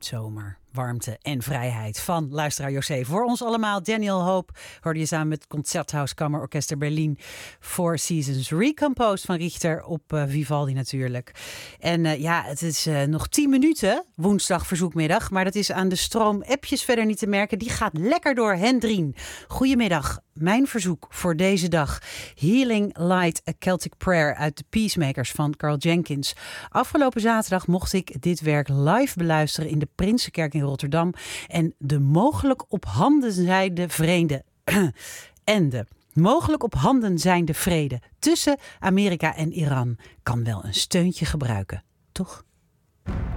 zomer, warmte en vrijheid van luisteraar José. Voor ons allemaal, Daniel Hope hoorde je samen met het Concerthaus Kammerorkester Berlin. Four Seasons Recomposed van Richter op Vivaldi natuurlijk. En het is nog 10 minuten, woensdag verzoekmiddag. Maar dat is aan de stroom appjes verder niet te merken. Die gaat lekker door. Hendrien, goedemiddag. Mijn verzoek voor deze dag. Healing Light, A Celtic Prayer uit The Peacemakers van Carl Jenkins. Afgelopen zaterdag mocht ik dit werk live beluisteren in de Prinsenkerk in Rotterdam. En de mogelijk op handen zijnde vrede tussen Amerika en Iran kan wel een steuntje gebruiken, toch?